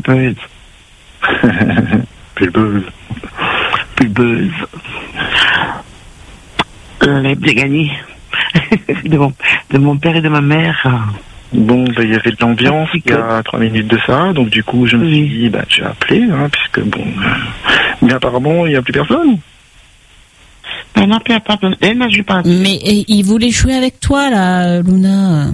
pulpeuse. Pulpeuse. Pulpeuse. J'ai gagné. de mon père et de ma mère. Bon, il y avait de l'ambiance il y a 3 minutes de ça, donc du coup, je me suis dit, je vais appeler, puisque bon... mais apparemment, il n'y a plus personne. Non, plus personne. Je pas. Mais il voulait jouer avec toi, là, Luna.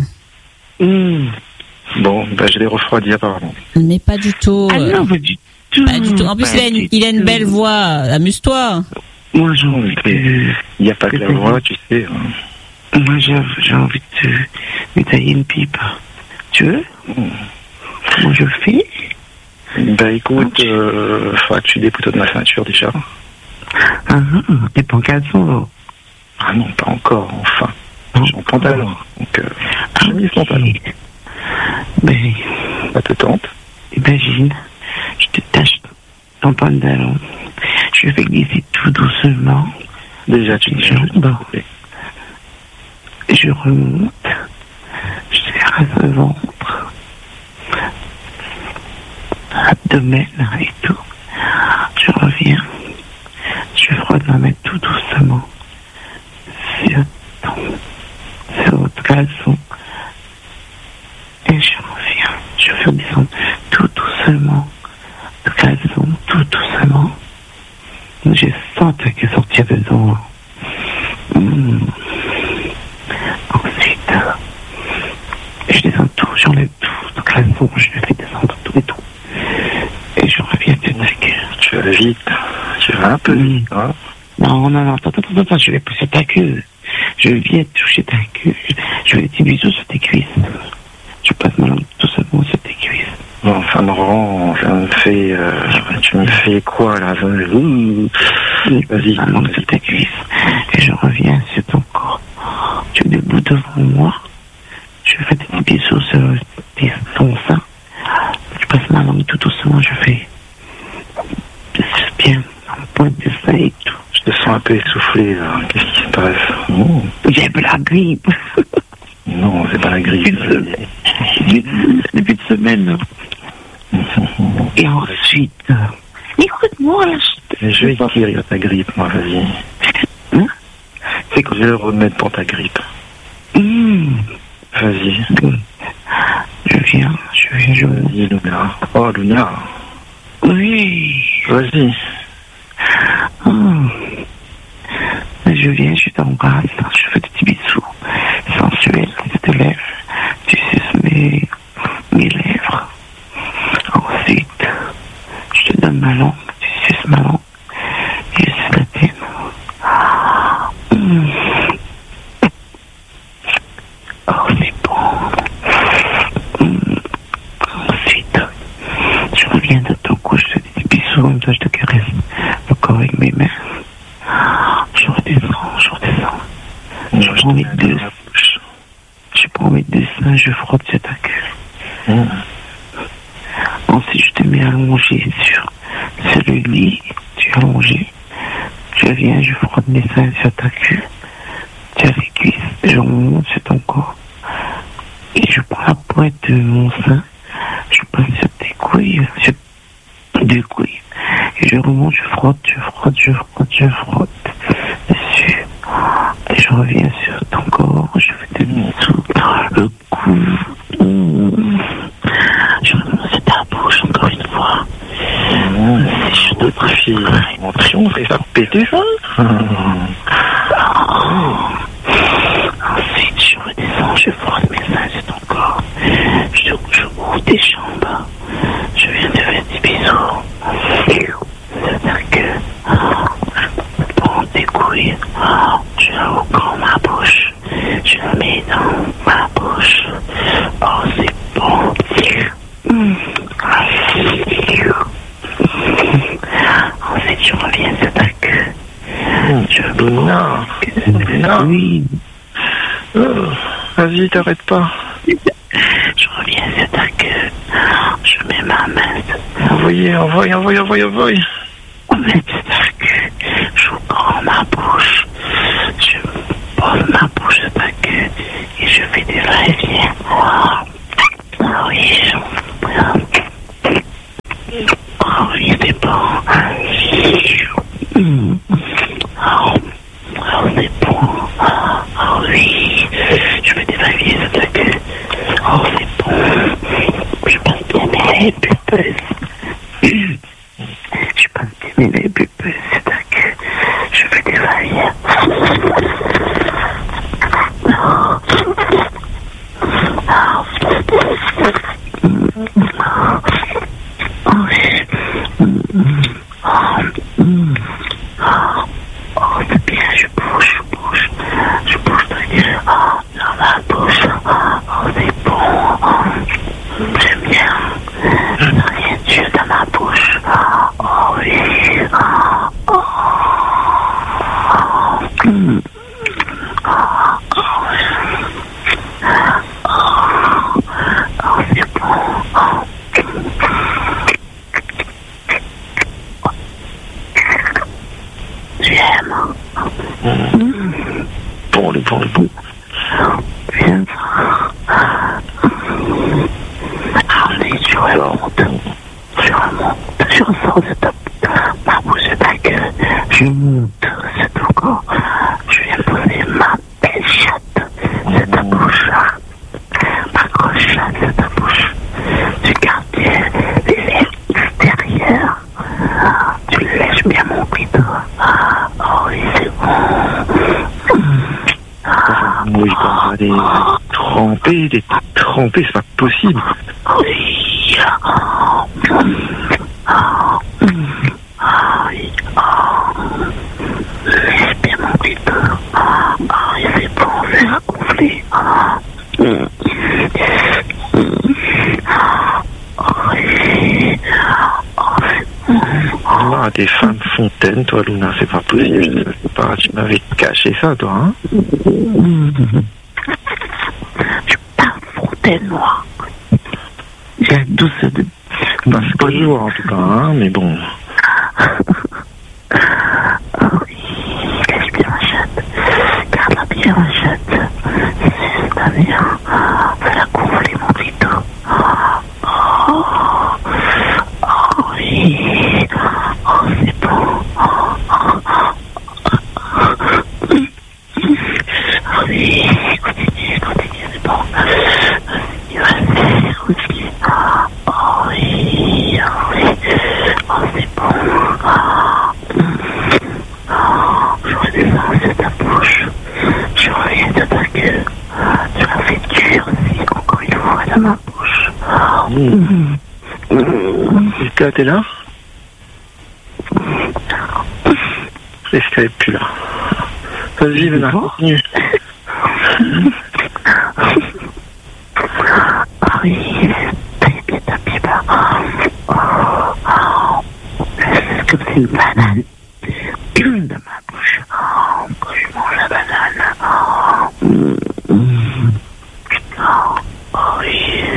Bon, je l'ai refroidi, apparemment. Mais pas du tout. Ah non, pas du tout. Pas du tout. En plus, il a une belle voix. Amuse-toi. Moi, j'ai envie de... Il n'y a pas que la voix, tu sais. Moi, j'ai envie de tailler une pipe. Tu veux? Comment je fais? Écoute, faut que tu dépoutonnes ma ceinture déjà. T'es pas en caleçon, là? Ah non, pas encore, enfin. Je suis en pantalon, donc j'ai mis ce pantalon. Ça te tente? Imagine, je te tâche ton pantalon. Je fais glisser tout doucement. Déjà, tu me jambes. Je remonte. Je serre le ventre. Abdomen et tout. Je reviens. Je frotte ma main tout doucement sur votre caleçon. Et je reviens. Je fais descendre tout doucement. Le caleçon, tout doucement. Je sens que sortir dedans. Ensuite, je descends tout, j'enlève tout, le caleçon, je le fais descendre tout et tout. Et je reviens de ta queue. Tu vas vite, tu vas un peu vite, hein? Non, attends, je vais pousser ta queue. Je viens toucher ta queue, je vais des petits bisous sur tes cuisses. Je passe ma langue tout simplement sur tes cuisses. Bon, ça me rend, tu me fais quoi, là? Vas-y. Ma langue sur tes cuisses. Et je reviens sur ton corps. Tu es debout devant moi. Je fais des petits bisous sur ton sein. Je passe ma langue tout doucement, je fais bien en pointe de sein et tout. Je te sens un peu essoufflé, là. Qu'est-ce qui se passe? J'ai la grippe. Non, c'est pas la grippe. Depuis une semaine. Et ensuite... Écoute-moi, là. Je vais guérir ta grippe, moi, vas-y. C'est que je vais le remettre pour ta grippe. Vas-y. Je viens. Vas-y, Luna. Oh, Luna. Oui. Vas-y. Je viens, je t'embrasse, je fais des petits bisous sensuels de tes lèvres. Tu suces mes lèvres. Ensuite, je te donne ma langue, tu suces ma langue. Et je suce la tienne. Oh, c'est bon. Ensuite, je reviens de ton cou, je te fais des petits bisous, en même temps je te caresse le corps avec mes mains. Je redescends. Je prends mes deux seins, je frotte sur ta queue. Ensuite, je te mets allongé sur le lit. Tu es allongé. Je viens, je frotte mes seins sur ta queue. Tu as les cuisses. Je remonte sur ton corps. Et je prends la pointe de mon sein. Je passe sur tes couilles. Sur deux couilles. Et je remonte, je frotte dessus. Et je reviens sur ton corps, je fais des bisous, le cou. Je remonte sur ta bouche encore une fois. C'est notre fille. Mon triomphe, et ça pété ça? Ensuite, je redescends, je frotte mes seins sur ton corps. Je ouvre tes jambes. Je viens de faire des bisous. C'est-à-dire que prends tes couilles, je ouvre ma bouche, je la mets dans ma bouche. Oh, c'est bon. Ensuite, je reviens sur ta queue. Non. Oui. Vas-y, t'arrêtes pas. Je reviens sur ta queue. Je mets ma main. Envoyez. On met ta queue. J'ouvre ma bouche. Je pose ma bouche sur ta queue. Et je fais des va-et-vient. Oui, Oh oui, c'est bon. Oh, c'est bon. Oh oui, je vais dévaluer ce truc. Oh, c'est bon. Je passe bien mes pupeuses. Je passe bien mes pupeuses, ce truc. Je vais dévaluer. Oh, c'est bien, je bouge dans ma bouche. Oh, c'est bon. J'aime bien. Rien de Dieu dans ma bouche. Oh oui. Oh, c'est bon. Tu aimes? Bon. Viens. Allez, je remonte. Je ressors de ma bouche et ta gueule. Je monte sur ton corps. Je viens poser ma belle chatte sur ta bouche. Ma grosse chatte sur ta bouche. Tu gardes bien les lèvres extérieures. Tu lèches bien mon clito. Oh oui, c'est bon. Oui, quand des trempés, c'est pas possible. Oui. Laisse bien mon clito. Oui, c'est bon, c'est à gonfler. Ah, des femmes fontaines, toi, Luna, c'est pas possible. Tu m'avais caché ça, toi, hein? Je suis pas fontaine noire. J'ai la douceur de... Bah, c'est pas le jour, en tout cas, hein, mais bon. Oh oui, cache bien ma chatte. Garde-la bien ma chatte. C'est pas bien. Fais-la gonfler mon clito. Oh oui. Oh, c'est bon. Oui, continue, c'est bon. Vas-y, continue. Oh oui. Oh, c'est bon. Je redescends sur ta bouche. Je reviens de ta gueule. Tu l'as fait cuire aussi, encore une fois, dans ma bouche. Jessica, t'es là? Jessica est plus là. Vas-y, Luna, continue. Oui, tapis bas. C'est comme c'est une banane dans ma bouche. Quand je mange la banane. Oui.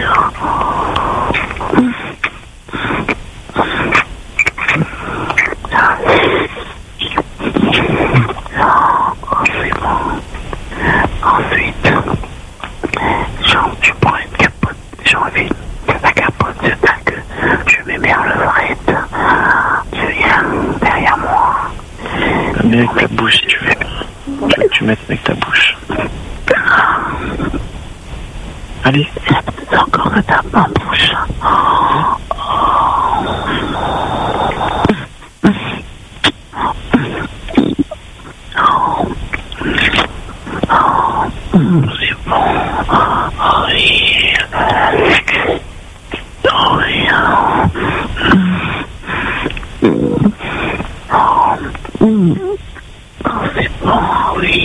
C'est bon. Ensuite, je prends une capote, j'enlève la capote de ta queue, je mets bien le levrette, tu viens derrière moi. Mets avec ta bouche si tu veux. Je veux que tu mettes avec ta bouche. Allez. C'est encore de ta ma bouche. C'est bon. Oui. C'est bon, oui.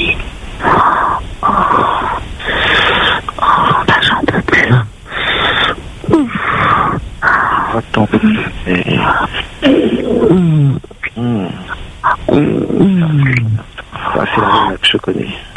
J'en peux plus. Attends. Ça, c'est la que je connais.